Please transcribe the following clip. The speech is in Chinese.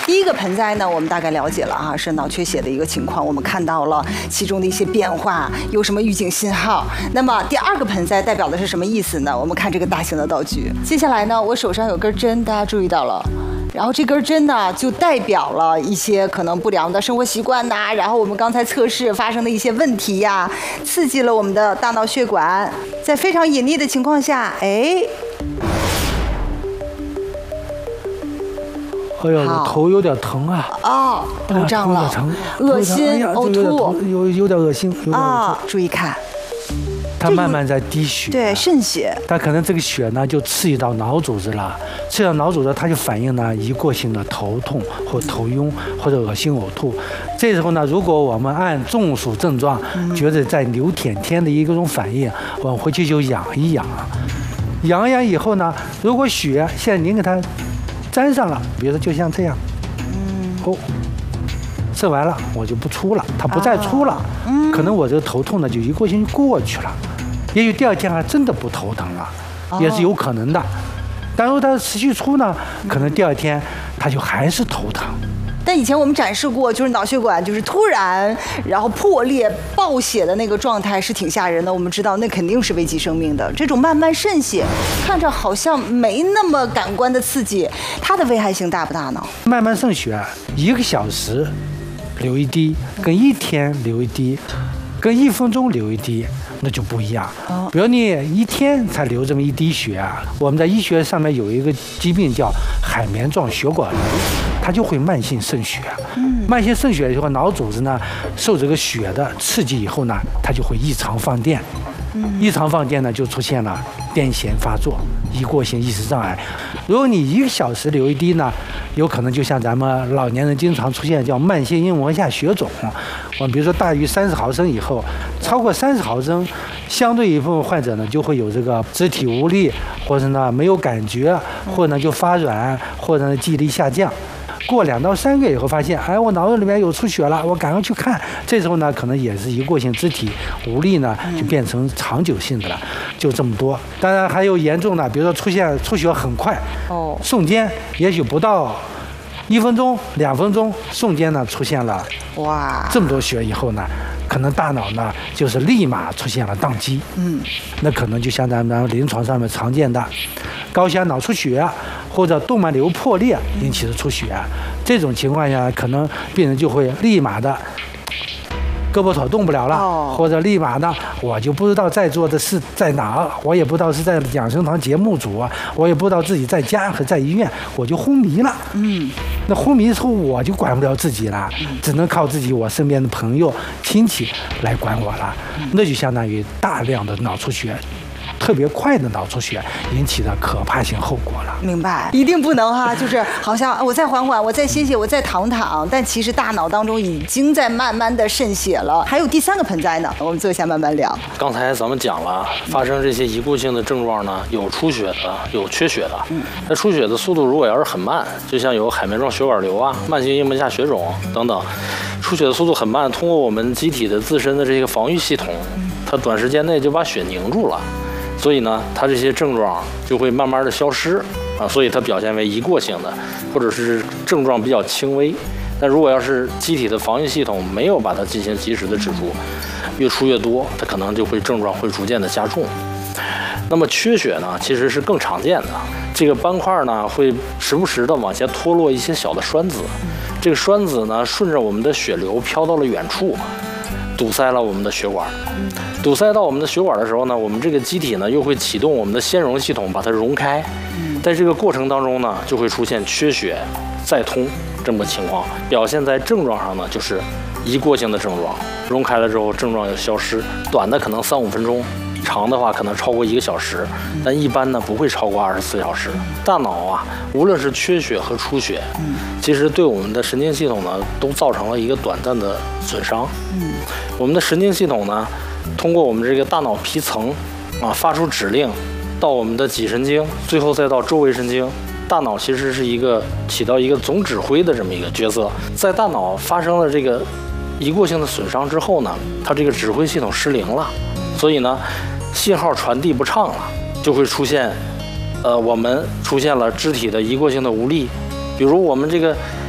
第一个盆栽呢，我们大概了解了哈，是脑缺血的一个情况，我们看到了其中的一些变化，有什么预警信号。那么第二个盆栽代表的是什么意思呢？我们看这个大型的道具。接下来呢，我手上有根针，大家注意到了。然后这根针呢，就代表了一些可能不良的生活习惯呐，然后我们刚才测试发生的一些问题呀，刺激了我们的大脑血管，在非常隐匿的情况下，哎呀，头有点疼啊！ 哦，头胀了，恶心、呕吐， 有点恶心啊！注意看。 它慢慢在滴血， 对，渗血。 它可能这个血呢就刺激到脑组织了，刺激到脑组织，它就反映呢一过性的头痛或头晕或者恶心呕吐。这时候呢，如果我们按中暑症状，觉得在流舔天的一种反应，我们回去就养一养，养一养以后呢，如果血现在您给它粘上了，比如说就像这样，射完了我就不出了，它不再出了，可能我这个头痛呢就一过性就过去了，也许第二天还真的不头疼了，也是有可能的。但如果它持续出呢，可能第二天它就还是头疼。 但以前我们展示过，就是脑血管就是突然然后破裂爆血的那个状态是挺吓人的，我们知道那肯定是危及生命的。这种慢慢渗血，看着好像没那么感官的刺激，它的危害性大不大呢？ 慢慢渗血，1个小时流一滴，跟1天流一滴，跟1分钟流一滴，那就不一样。比如你1天才流这么一滴血啊，我们在医学上面有一个疾病叫海绵状血管瘤，它就会慢性渗血。慢性渗血以后，脑组织呢受这个血的刺激以后呢，它就会异常放电。异常放电呢，就出现了癫痫发作、一过性意识障碍。如果你1个小时流一滴呢，有可能就像咱们老年人经常出现叫慢性硬膜下血肿。我们比如说大于30毫升以后，超过30毫升，相对一部分患者呢就会有这个肢体无力，或者呢没有感觉，或者呢就发软，或者呢记忆力下降。过2到3个月以后发现，哎，我脑子里面有出血了，我赶快去看。这时候呢，可能也是一过性肢体无力呢，就变成长久性的了，就这么多。当然还有严重的，比如说出血很快，瞬间也许不到1分钟、2分钟，瞬间呢出现了这么多血以后呢，可能大脑呢就是立马出现了宕机。那可能就像咱们临床上面常见的高血压脑出血，或者动脉瘤破裂引起的出血，这种情况下，可能病人就会立马的胳膊腿动不了了，或者立马呢，我就不知道在座的是在哪儿，我也不知道是在养生堂节目组，我也不知道自己在家和在医院，我就昏迷了。那昏迷之后我就管不了自己了，只能靠自己我身边的朋友亲戚来管我了，那就相当于大量的脑出血。特别快的脑出血引起的可怕性后果了。 明白，一定不能哈，就是好像我再缓缓，我再歇歇，我再躺躺，但其实大脑当中已经在慢慢的渗血了。还有第3个盆栽呢，我们坐下慢慢聊。 刚才咱们讲了，发生这些一过性的症状呢，有出血的，有缺血的。那出血的速度如果要是很慢，就像有海绵状血管瘤啊、慢性硬膜下血肿等等，出血的速度很慢，通过我们机体的自身的这个防御系统，它短时间内就把血凝住了。所以呢，它这些症状就会慢慢的消失啊，所以它表现为一过性的，或者是症状比较轻微。但如果要是机体的防御系统没有把它进行及时的止住，越出越多，它可能就会症状会逐渐的加重。那么缺血呢，其实是更常见的。这个斑块呢，会时不时的往下脱落一些小的栓子，这个栓子呢，顺着我们的血流飘到了远处，堵塞了我们的血管。堵塞到我们的血管的时候呢，我们这个机体呢又会启动我们的纤溶系统把它溶开，在这个过程当中呢，就会出现缺血再通这么个情况。表现在症状上呢，就是一过性的症状，溶开了之后症状又消失，短的可能3、5分钟，长的话可能超过1个小时，但一般呢不会超过24小时。大脑啊，无论是缺血和出血，其实对我们的神经系统呢都造成了一个短暂的损伤。我们的神经系统呢，通过我们这个大脑皮层啊发出指令，到我们的脊神经，最后再到周围神经。大脑其实是起到一个总指挥的这么一个角色。在大脑发生了这个一过性的损伤之后呢，它这个指挥系统失灵了，所以呢，信号传递不畅了，就会出现，我们出现了肢体的一过性的无力，比如我们这个